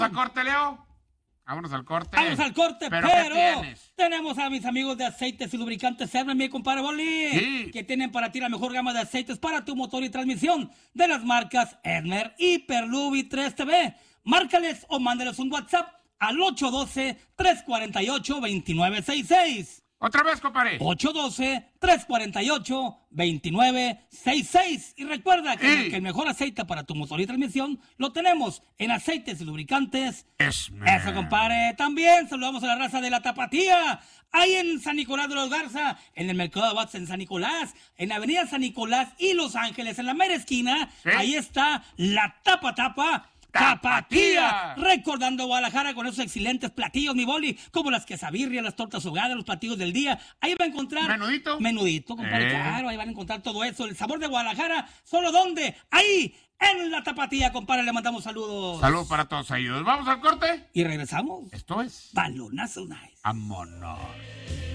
¿Al corte, Leo? Vámonos al corte. Vamos al corte, pero tenemos a mis amigos de aceites y lubricantes Ermer, mi compadre Boli, sí, que tienen para ti la mejor gama de aceites para tu motor y transmisión de las marcas Ermer, Hiperlub y 3TV. Márcales o mándales un WhatsApp al 812-348-2966. Otra vez, compadre. 812-348-2966. Y recuerda que el mejor aceite para tu motor y transmisión lo tenemos en aceites y lubricantes. Eso, compadre. También saludamos a la raza de la Tapatía. Ahí en San Nicolás de los Garza, en el Mercado de Abastos en San Nicolás, en la Avenida San Nicolás y Los Ángeles, en la mera esquina. ¿Sí? Ahí está la Tapatía. Recordando Guadalajara con esos excelentes platillos, mi Boli, como las quesabirrias, las tortas ahogadas, los platillos del día. Ahí va a encontrar... Menudito, compadre, claro, ahí van a encontrar todo eso. El sabor de Guadalajara, ¿solo dónde? Ahí, en la Tapatía, compadre, le mandamos saludos. Saludos para todos ellos. ¿Vamos al corte? Y regresamos. Esto es... Balonazo Nice. Vámonos.